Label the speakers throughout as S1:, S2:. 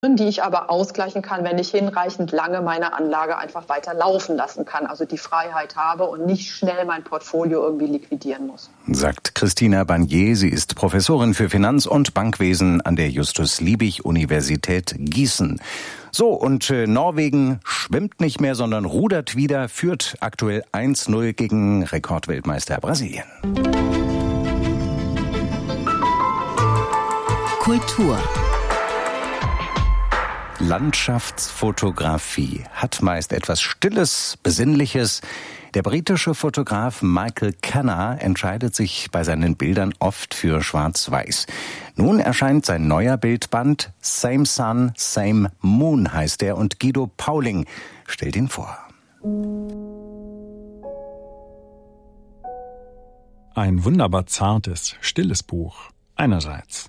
S1: die ich aber ausgleichen kann, wenn ich hinreichend lange meine Anlage einfach weiter laufen lassen kann. Also die Freiheit habe und nicht schnell mein Portfolio irgendwie liquidieren muss.
S2: Sagt Christina Barnier. Sie ist Professorin für Finanz- und Bankwesen an der Justus-Liebig-Universität Gießen. So, und Norwegen schwimmt nicht mehr, sondern rudert wieder, führt aktuell 1-0 gegen Rekordweltmeister Brasilien.
S3: Kultur.
S2: Landschaftsfotografie hat meist etwas Stilles, Besinnliches. Der britische Fotograf Michael Kenner entscheidet sich bei seinen Bildern oft für Schwarz-Weiß. Nun erscheint sein neuer Bildband, Same Sun, Same Moon heißt er, und Guido Pauling stellt ihn vor.
S4: Ein wunderbar zartes, stilles Buch einerseits.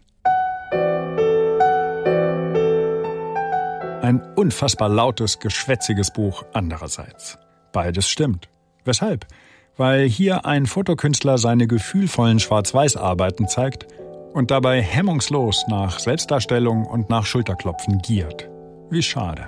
S4: Ein unfassbar lautes, geschwätziges Buch andererseits. Beides stimmt. Weshalb? Weil hier ein Fotokünstler seine gefühlvollen Schwarz-Weiß-Arbeiten zeigt und dabei hemmungslos nach Selbstdarstellung und nach Schulterklopfen giert. Wie schade.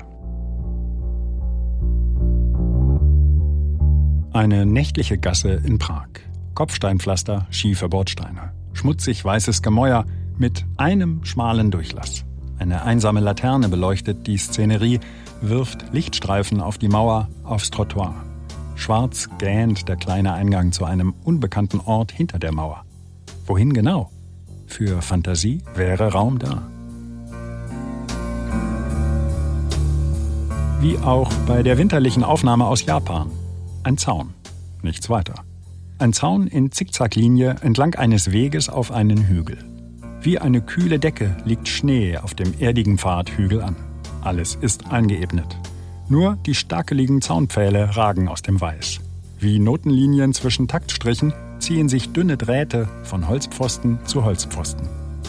S4: Eine nächtliche Gasse in Prag. Kopfsteinpflaster, schiefe Bordsteine. Schmutzig weißes Gemäuer mit einem schmalen Durchlass. Eine einsame Laterne beleuchtet die Szenerie, wirft Lichtstreifen auf die Mauer, aufs Trottoir. Schwarz gähnt der kleine Eingang zu einem unbekannten Ort hinter der Mauer. Wohin genau? Für Fantasie wäre Raum da. Wie auch bei der winterlichen Aufnahme aus Japan. Ein Zaun, nichts weiter. Ein Zaun in Zickzacklinie entlang eines Weges auf einen Hügel. Wie eine kühle Decke liegt Schnee auf dem erdigen Pfad Hügel an. Alles ist eingeebnet. Nur die stakeligen Zaunpfähle ragen aus dem Weiß. Wie Notenlinien zwischen Taktstrichen ziehen sich dünne Drähte von Holzpfosten zu Holzpfosten.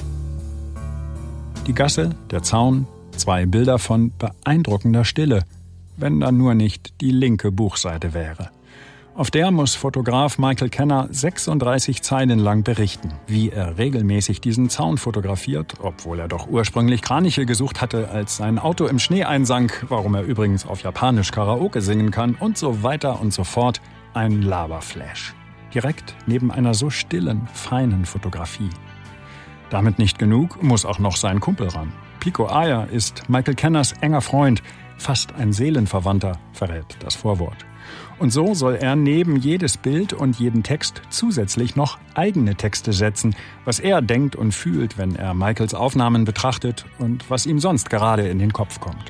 S4: Die Gasse, der Zaun, 2 Bilder von beeindruckender Stille, wenn da nur nicht die linke Buchseite wäre. Auf der muss Fotograf Michael Kenner 36 Zeilen lang berichten, wie er regelmäßig diesen Zaun fotografiert, obwohl er doch ursprünglich Kraniche gesucht hatte, als sein Auto im Schnee einsank, warum er übrigens auf Japanisch Karaoke singen kann und so weiter und so fort. Ein Laberflash. Direkt neben einer so stillen, feinen Fotografie. Damit nicht genug, muss auch noch sein Kumpel ran. Pico Iyer ist Michael Kenners enger Freund, fast ein Seelenverwandter, verrät das Vorwort. Und so soll er neben jedes Bild und jeden Text zusätzlich noch eigene Texte setzen, was er denkt und fühlt, wenn er Michaels Aufnahmen betrachtet und was ihm sonst gerade in den Kopf kommt.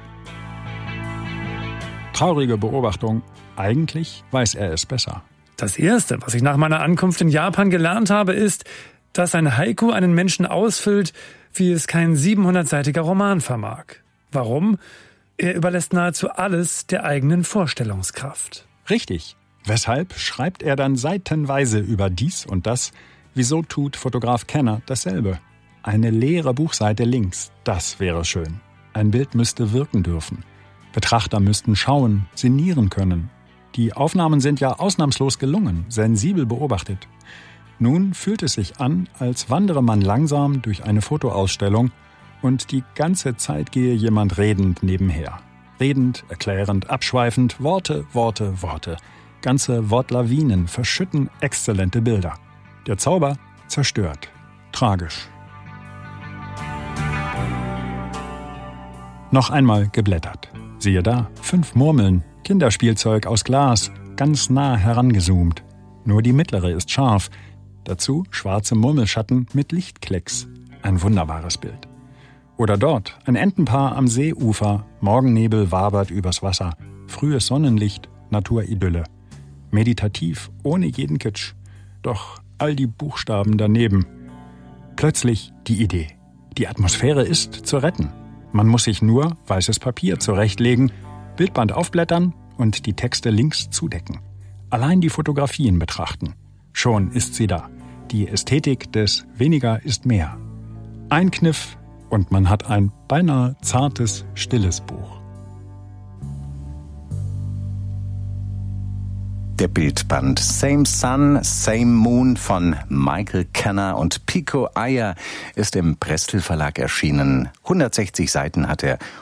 S4: Traurige Beobachtung, eigentlich weiß er es besser.
S5: Das Erste, was ich nach meiner Ankunft in Japan gelernt habe, ist, dass ein Haiku einen Menschen ausfüllt, wie es kein 700-seitiger Roman vermag. Warum? Er überlässt nahezu alles der eigenen Vorstellungskraft.
S4: Richtig. Weshalb schreibt er dann seitenweise über dies und das? Wieso tut Fotograf Kenner dasselbe? Eine leere Buchseite links, das wäre schön. Ein Bild müsste wirken dürfen. Betrachter müssten schauen, sinnieren können. Die Aufnahmen sind ja ausnahmslos gelungen, sensibel beobachtet. Nun fühlt es sich an, als wandere man langsam durch eine Fotoausstellung und die ganze Zeit gehe jemand redend nebenher. Redend, erklärend, abschweifend, Worte, Worte, Worte. Ganze Wortlawinen verschütten exzellente Bilder. Der Zauber zerstört. Tragisch. Noch einmal geblättert. Siehe da, 5 Murmeln, Kinderspielzeug aus Glas, ganz nah herangezoomt. Nur die mittlere ist scharf. Dazu schwarze Murmelschatten mit Lichtklecks. Ein wunderbares Bild. Oder dort, ein Entenpaar am Seeufer, Morgennebel wabert übers Wasser, frühes Sonnenlicht, Naturidylle. Meditativ, ohne jeden Kitsch. Doch all die Buchstaben daneben. Plötzlich die Idee. Die Atmosphäre ist zu retten. Man muss sich nur weißes Papier zurechtlegen, Bildband aufblättern und die Texte links zudecken. Allein die Fotografien betrachten. Schon ist sie da. Die Ästhetik des Weniger ist mehr. Ein Kniff und man hat ein beinahe zartes, stilles Buch.
S2: Der Bildband Same Sun, Same Moon von Michael Kenner und Pico Iyer ist im Prestel Verlag erschienen. 160 Seiten hat er